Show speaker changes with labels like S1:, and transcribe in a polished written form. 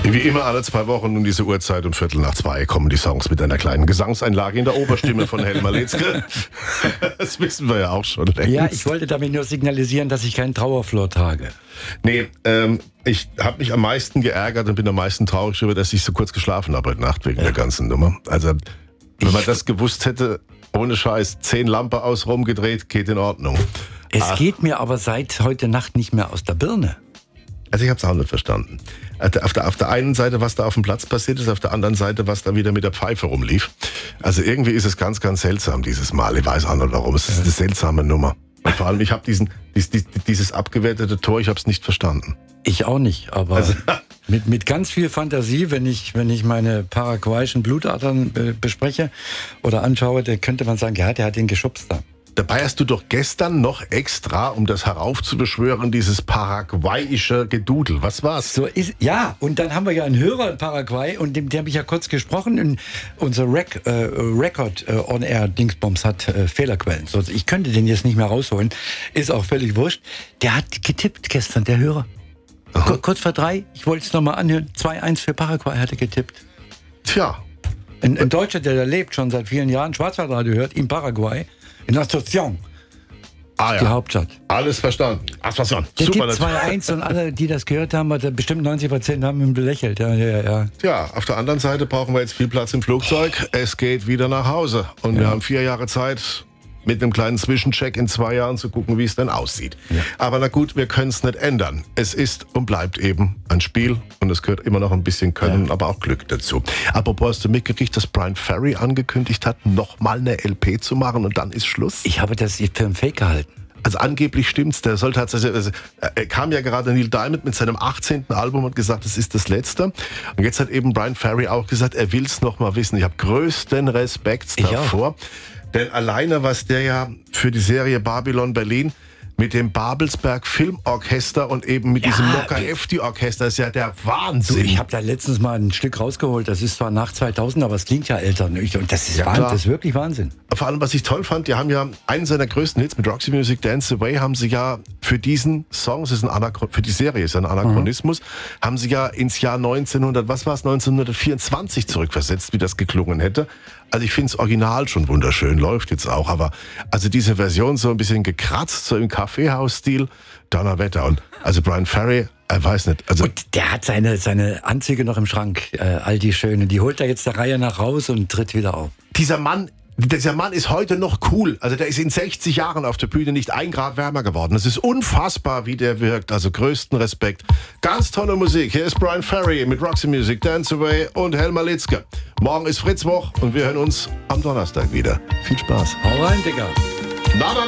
S1: Wie immer alle 2 Wochen um diese Uhrzeit um 1:45 kommen die Songs mit einer kleinen Gesangseinlage in der Oberstimme von Helmer Letzke. Das wissen wir ja auch schon längst.
S2: Ja, ich wollte damit nur signalisieren, dass ich keinen Trauerflor trage.
S1: Nee, ich habe mich am meisten geärgert und bin am meisten traurig darüber, dass ich so kurz geschlafen habe heute Nacht wegen der ganzen Nummer. Also, wenn man das gewusst hätte, ohne Scheiß, 10 Lampe aus rumgedreht, geht in Ordnung.
S2: Es geht mir aber seit heute Nacht nicht mehr aus der Birne.
S1: Also ich habe es auch nicht verstanden. Auf der einen Seite, was da auf dem Platz passiert ist, auf der anderen Seite, was da wieder mit der Pfeife rumlief. Also irgendwie ist es ganz, ganz seltsam dieses Mal. Ich weiß auch nicht warum. Es ist eine seltsame Nummer. Und vor allem, ich habe dieses abgewertete Tor, ich habe es nicht verstanden.
S2: Ich auch nicht, aber also, mit ganz viel Fantasie, wenn ich meine paraguayischen Blutadern bespreche oder anschaue, dann könnte man sagen, ja, der hat den geschubst da.
S1: Dabei hast du doch gestern noch extra, um das heraufzubeschwören, dieses paraguayische Gedudel. Was war's?
S2: So ist, ja, und dann haben wir ja einen Hörer in Paraguay und dem habe ich ja kurz gesprochen. Und unser Record-On-Air-Dingsbums hat Fehlerquellen. So, ich könnte den jetzt nicht mehr rausholen. Ist auch völlig wurscht. Der hat getippt gestern, der Hörer. Kurz vor 3, ich wollte es nochmal anhören. 2-1 für Paraguay hat er getippt.
S1: Tja.
S2: Ein Deutscher, der da lebt, schon seit vielen Jahren, Schwarzwaldradio hört, in Paraguay. In Asunción. Die Hauptstadt.
S1: Alles verstanden. Asunción.
S2: Der
S1: Super.
S2: Tipp 2-1 und alle, die das gehört haben, bestimmt 90% haben ihn belächelt. Ja.
S1: Tja, auf der anderen Seite brauchen wir jetzt viel Platz im Flugzeug. Es geht wieder nach Hause. Und wir haben 4 Jahre Zeit, mit einem kleinen Zwischencheck in 2 Jahren zu gucken, wie es denn aussieht. Ja. Aber na gut, wir können es nicht ändern. Es ist und bleibt eben ein Spiel und es gehört immer noch ein bisschen Können, aber auch Glück dazu. Apropos, hast du mitgekriegt, dass Bryan Ferry angekündigt hat, nochmal eine LP zu machen und dann ist Schluss?
S2: Ich habe das für einen Fake gehalten.
S1: Also angeblich stimmt's, der soll tatsächlich, er kam ja gerade Neil Diamond mit seinem 18. Album und gesagt, das ist das letzte. Und jetzt hat eben Bryan Ferry auch gesagt, er will's noch mal wissen. Ich habe größten Respekt davor. Denn alleine, was der ja für die Serie Babylon Berlin mit dem Babelsberg Filmorchester und eben mit diesem Mokka-Efti-Orchester ist ja der Wahnsinn.
S2: Ich habe da letztens mal ein Stück rausgeholt, das ist zwar nach 2000, aber es klingt ja älter. Und das ist Wahnsinn, das ist wirklich Wahnsinn.
S1: Vor allem, was ich toll fand, die haben ja einen seiner größten Hits mit Roxy Music, Dance Away, haben sie ja für diesen Song, für die Serie ist ein Anachronismus, haben sie ja ins Jahr 1924 zurückversetzt, wie das geklungen hätte. Also ich finde das Original schon wunderschön, läuft jetzt auch, aber also diese Version so ein bisschen gekratzt, so im Kaffeehaus-Stil, Donnerwetter. Und also Bryan Ferry, er weiß nicht. Also
S2: und der hat seine Anzüge noch im Schrank, all die schönen. Die holt er jetzt der Reihe nach raus und tritt wieder auf.
S1: Dieser Mann ist heute noch cool. Also der ist in 60 Jahren auf der Bühne nicht 1 Grad wärmer geworden. Es ist unfassbar, wie der wirkt. Also größten Respekt. Ganz tolle Musik. Hier ist Bryan Ferry mit Roxy Music, Dance Away und Helmer Letzke. Morgen ist Fritzwoch und wir hören uns am Donnerstag wieder. Viel Spaß.
S2: Hau rein, Digga.
S1: Na dann.